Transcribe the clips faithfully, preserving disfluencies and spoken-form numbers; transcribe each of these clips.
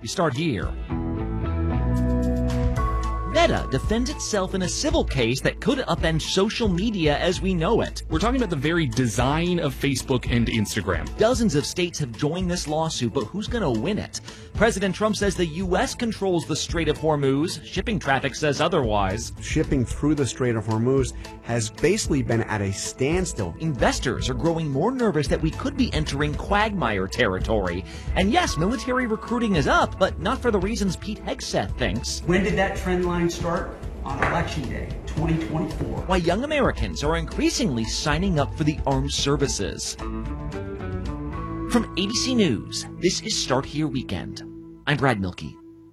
We start here. Meta defends itself in a civil case that could upend social media as we know it. We're talking about the very design of Facebook and Instagram. Dozens of states have joined this lawsuit, but who's going to win it? President Trump says the U S controls the Strait of Hormuz. Shipping traffic says otherwise. Shipping through the Strait of Hormuz has basically been at a standstill. Investors are growing more nervous that we could be entering quagmire territory. And yes, military recruiting is up, but not for the reasons Pete Hegseth thinks. When did that trend line start? On Election Day, twenty twenty-four. Why young Americans are increasingly signing up for the armed services. From A B C News, this is Start Here Weekend. I'm Brad Milkey.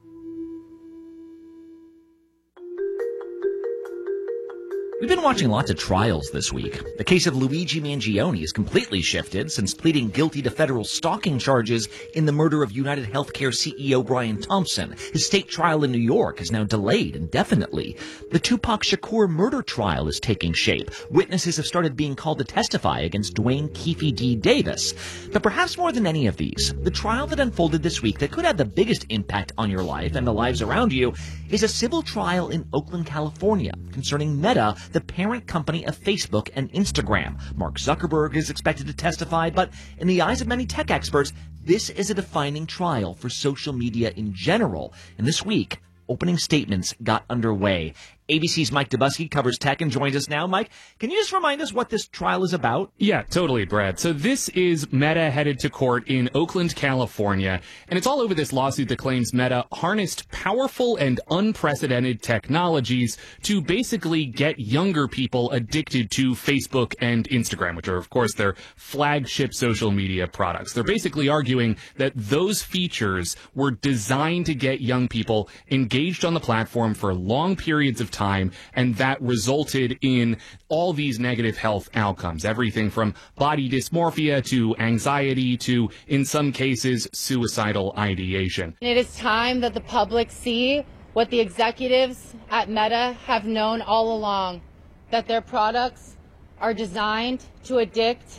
We've been watching lots of trials this week. The case of Luigi Mangione is completely shifted since pleading guilty to federal stalking charges in the murder of United Healthcare C E O Brian Thompson. His state trial in New York is now delayed indefinitely. The Tupac Shakur murder trial is taking shape. Witnesses have started being called to testify against Dwayne Keefe D. Davis. But perhaps more than any of these, the trial that unfolded this week that could have the biggest impact on your life and the lives around you is a civil trial in Oakland, California, concerning Meta, the parent company of Facebook and Instagram. Mark Zuckerberg is expected to testify, but in the eyes of many tech experts, this is a defining trial for social media in general. And this week, opening statements got underway. A B C's Mike Dubusky covers tech and joins us now. Mike, can you just remind us what this trial is about? Yeah, totally, Brad. So this is Meta headed to court in Oakland, California, and it's all over this lawsuit that claims Meta harnessed powerful and unprecedented technologies to basically get younger people addicted to Facebook and Instagram, which are, of course, their flagship social media products. They're basically arguing that those features were designed to get young people engaged on the platform for long periods of time, and that resulted in all these negative health outcomes, everything from body dysmorphia to anxiety to, in some cases, suicidal ideation. It is time that the public see what the executives at Meta have known all along, that their products are designed to addict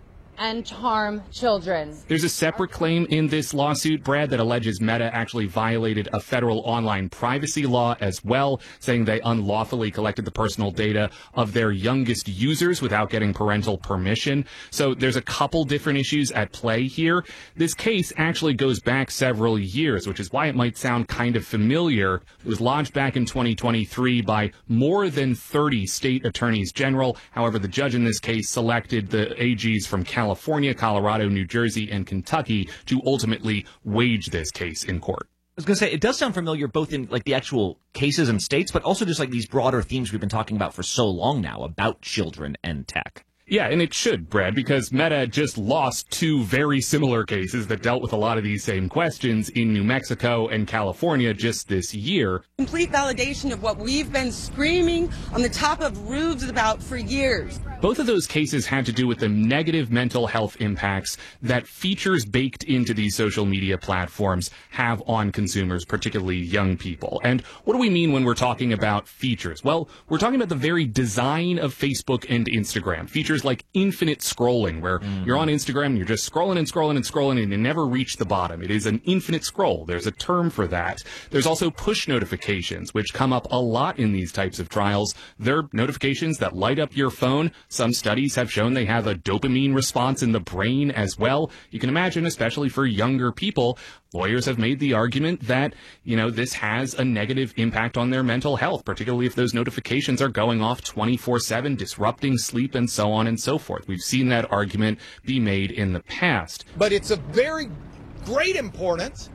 and harm children. There's a separate claim in this lawsuit, Brad, that alleges Meta actually violated a federal online privacy law as well, saying they unlawfully collected the personal data of their youngest users without getting parental permission. So there's a couple different issues at play here. This case actually goes back several years, which is why it might sound kind of familiar. It was launched back in twenty twenty-three by more than thirty state attorneys general. However, the judge in this case selected the A Gs from California. California, Colorado, New Jersey, and Kentucky to ultimately wage this case in court. I was going to say, it does sound familiar both in like the actual cases and states, but also just like these broader themes we've been talking about for so long now about children and tech. Yeah, and it should, Brad, because Meta just lost two very similar cases that dealt with a lot of these same questions in New Mexico and California just this year. Complete validation of what we've been screaming on the top of roofs about for years. Both of those cases had to do with the negative mental health impacts that features baked into these social media platforms have on consumers, particularly young people. And what do we mean when we're talking about features? Well, we're talking about the very design of Facebook and Instagram. Features like infinite scrolling, where mm-hmm. you're on Instagram and you're just scrolling and scrolling and scrolling and you never reach the bottom. It is an infinite scroll. There's a term for that. There's also push notifications, which come up a lot in these types of trials. They're notifications that light up your phone. Some studies have shown they have a dopamine response in the brain as well. You can imagine, especially for younger people, lawyers have made the argument that, you know, this has a negative impact on their mental health, particularly if those notifications are going off twenty-four seven, disrupting sleep and so on and so forth. We've seen that argument be made in the past. But it's of very great importance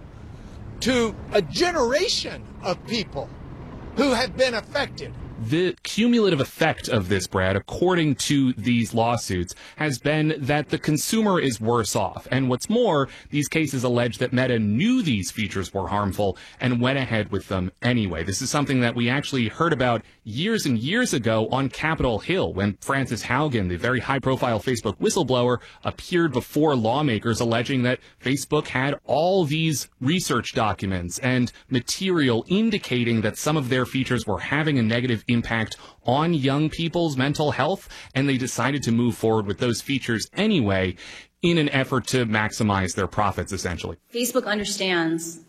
to a generation of people who have been affected. The cumulative effect of this, Brad, according to these lawsuits, has been that the consumer is worse off. And what's more, these cases allege that Meta knew these features were harmful and went ahead with them anyway. This is something that we actually heard about years and years ago on Capitol Hill when Frances Haugen, the very high-profile Facebook whistleblower, appeared before lawmakers alleging that Facebook had all these research documents and material indicating that some of their features were having a negative impact on young people's mental health, and they decided to move forward with those features anyway in an effort to maximize their profits, essentially. Facebook understands